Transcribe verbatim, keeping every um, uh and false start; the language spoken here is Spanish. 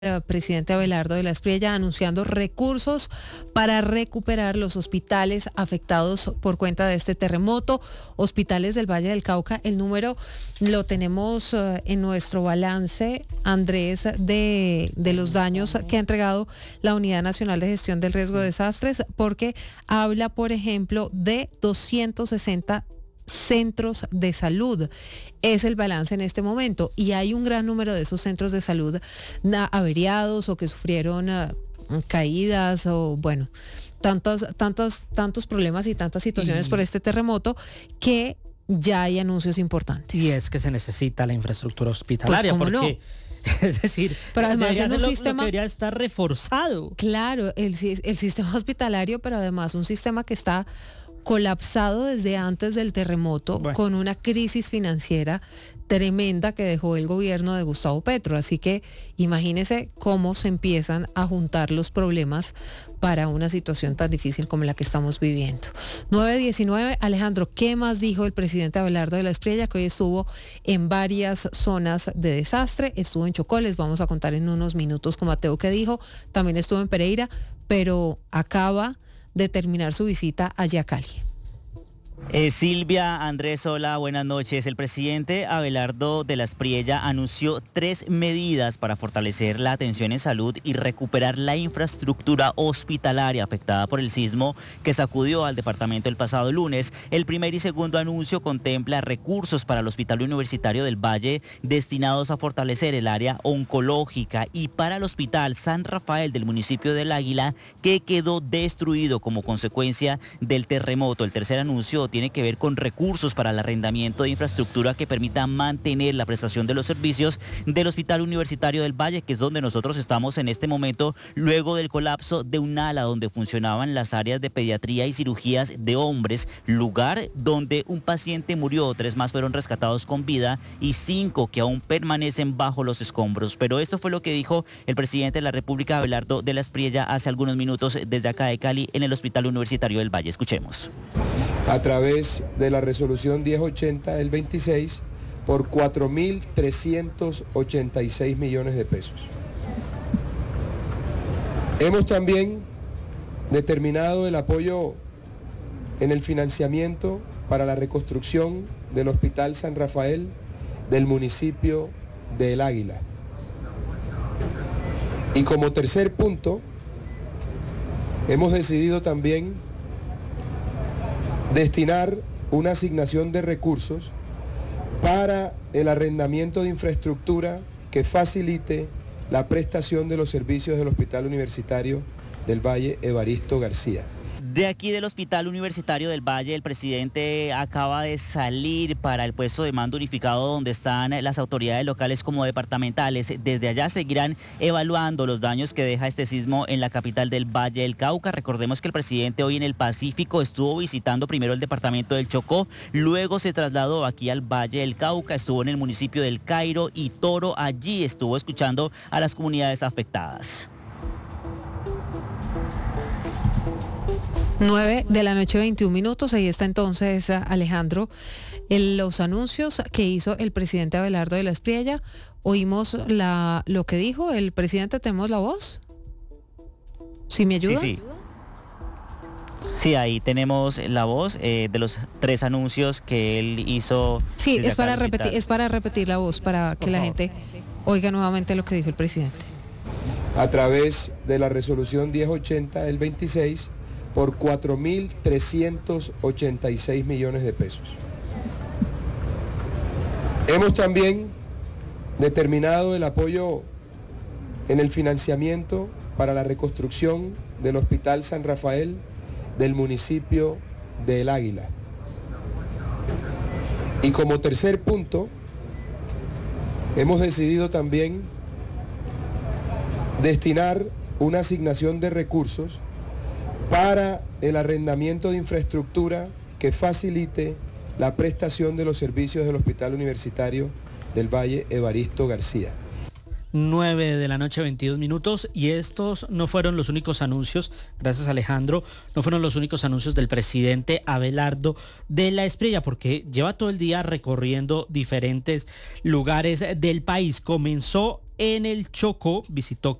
El presidente Abelardo de la Espriella anunciando recursos para recuperar los hospitales afectados por cuenta de este terremoto, hospitales del Valle del Cauca. El número lo tenemos uh, en nuestro balance, Andrés, de, de los daños que ha entregado la Unidad Nacional de Gestión del Riesgo de Desastres, porque habla, por ejemplo, de doscientos sesenta centros de salud. Es el balance en este momento y hay un gran número de esos centros de salud averiados o que sufrieron uh, caídas o bueno, tantos, tantos, tantos problemas y tantas situaciones y... por este terremoto que ya hay anuncios importantes. Y es que se necesita la infraestructura hospitalaria, pues, ¿cómo porque no? Es decir, pero además en un lo, sistema lo que debería estar reforzado. Claro, el, el sistema hospitalario, pero además un sistema que está colapsado desde antes del terremoto, bueno, con una crisis financiera tremenda que dejó el gobierno de Gustavo Petro. Así que imagínese cómo se empiezan a juntar los problemas para una situación tan difícil como la que estamos viviendo. nueve diecinueve, Alejandro, ¿qué más dijo el presidente Abelardo de la Espriella, que hoy estuvo en varias zonas de desastre? Estuvo en Chocó, les vamos a contar en unos minutos con Mateo qué dijo, también estuvo en Pereira, pero acaba de terminar su visita allá a Cali. Eh, Silvia, Andrés, hola, buenas noches. El presidente Abelardo de la Espriella anunció tres medidas para fortalecer la atención en salud y recuperar la infraestructura hospitalaria afectada por el sismo que sacudió al departamento el pasado lunes. El primer y segundo anuncio contempla recursos para el Hospital Universitario del Valle destinados a fortalecer el área oncológica y para el Hospital San Rafael del municipio del Águila, que quedó destruido como consecuencia del terremoto. El tercer anuncio tiene que ver con recursos para el arrendamiento de infraestructura que permita mantener la prestación de los servicios del Hospital Universitario del Valle, que es donde nosotros estamos en este momento, luego del colapso de un ala donde funcionaban las áreas de pediatría y cirugías de hombres, lugar donde un paciente murió, tres más fueron rescatados con vida y cinco que aún permanecen bajo los escombros. Pero esto fue lo que dijo el presidente de la República, Abelardo de la Espriella, hace algunos minutos desde acá de Cali en el Hospital Universitario del Valle. Escuchemos. A través de la resolución diez ochenta del veintiséis por cuatro mil trescientos ochenta y seis millones de pesos. Hemos también determinado el apoyo en el financiamiento para la reconstrucción del Hospital San Rafael del municipio de El Águila. Y como tercer punto, hemos decidido también destinar una asignación de recursos para el arrendamiento de infraestructura que facilite la prestación de los servicios del Hospital Universitario del Valle Evaristo García. De aquí del Hospital Universitario del Valle, el presidente acaba de salir para el puesto de mando unificado donde están las autoridades locales como departamentales. Desde allá seguirán evaluando los daños que deja este sismo en la capital del Valle del Cauca. Recordemos que el presidente hoy en el Pacífico estuvo visitando primero el departamento del Chocó, luego se trasladó aquí al Valle del Cauca, estuvo en el municipio del Cairo y Toro. Allí estuvo escuchando a las comunidades afectadas. nueve de la noche, veintiún minutos. Ahí está entonces, Alejandro, el, los anuncios que hizo el presidente Abelardo de la Espriella. Oímos la, lo que dijo el presidente. ¿Tenemos la voz? ¿Sí me ayuda? Sí, sí. Sí, ahí tenemos la voz eh, de los tres anuncios que él hizo. Sí, es para, repetir, es para repetir la voz, para que la gente oiga nuevamente lo que dijo el presidente. A través de la resolución diez ochenta del veintiséis por cuatro mil trescientos ochenta y seis millones de pesos. Hemos también determinado el apoyo en el financiamiento para la reconstrucción del Hospital San Rafael del municipio de El Águila. Y como tercer punto, hemos decidido también destinar una asignación de recursos para el arrendamiento de infraestructura que facilite la prestación de los servicios del Hospital Universitario del Valle Evaristo García. nueve de la noche, veintidós minutos, y estos no fueron los únicos anuncios, gracias Alejandro, no fueron los únicos anuncios del presidente Abelardo de la Espriella, porque lleva todo el día recorriendo diferentes lugares del país. Comenzó en el Chocó visitó